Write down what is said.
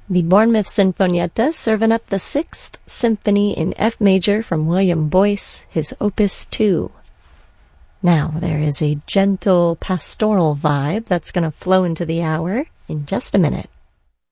The Bournemouth Sinfonietta serving up the Sixth Symphony in F major from William Boyce, his Opus 2. Now, there is a gentle pastoral vibe that's going to flow into the hour in just a minute.